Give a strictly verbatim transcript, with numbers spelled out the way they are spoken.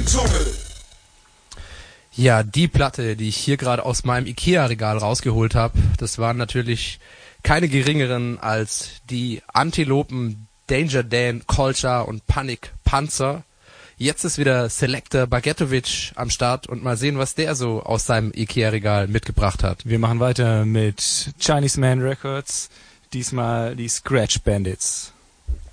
Dschungel. Ja, die Platte, die ich hier gerade aus meinem Ikea-Regal rausgeholt habe, das waren natürlich keine geringeren als die Antilopen Danger Dan, Kolcha und Panik Panzer. Jetzt ist wieder Selector Bagetovic am Start und mal sehen, was der so aus seinem Ikea-Regal mitgebracht hat. Wir machen weiter mit Chinese Man Records, diesmal die Scratch Bandits.